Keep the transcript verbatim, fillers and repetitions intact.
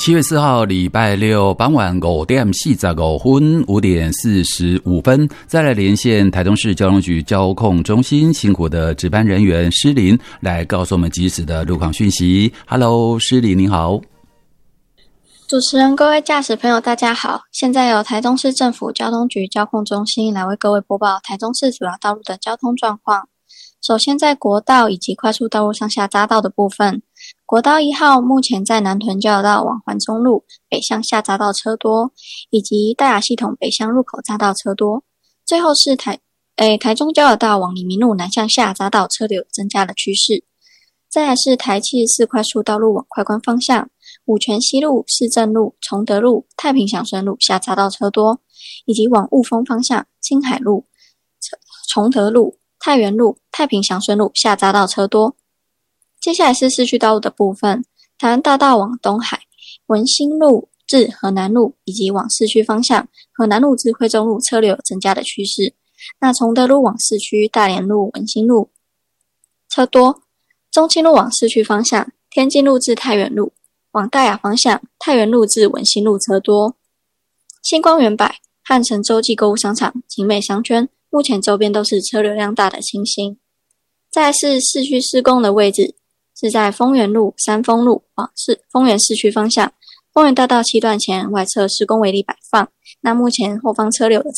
七月四号礼拜六傍晚五点四十五分，五点四十五分，再来连线台中市交通局交控中心辛苦的值班人员施林，来告诉我们及时的路况讯息。Hello， 施林你好。 主持人，各位驾驶朋友大家好，现在由台中市政府交通局交控中心来为各位播报台中市主要道路的交通状况。首先在国道以及快速道路上下匝道的部分，国道一号目前在南屯交流道往环中路北向下匝道车多，以及大雅系统北向入口匝道车多。最后是台诶台中交流道往黎明路南向下匝道车流增加的趋势。再来是台七十四快速道路往快关方向，五权西路、市政路、崇德路、太平祥顺路下匝道车多，以及往雾峰方向青海路、崇德路、太原路、太平祥顺路下匝道车多。接下来是市区道路的部分，台湾大道往东海、文心路至河南路以及往市区方向河南路至惠中路车流有增加的趋势。那崇德路往市区大连路、文心路车多，中清路往市区方向天津路至太原路，往大雅方向太原路至文心路车多。星光园百、汉城洲际购物商场、景美商圈目前周边都是车流量大的情形。再来是市区施工的位置，是在丰原路、三丰路往市丰原市区方向，丰原大道七段前外侧施工围篱摆放，那目前后方车流的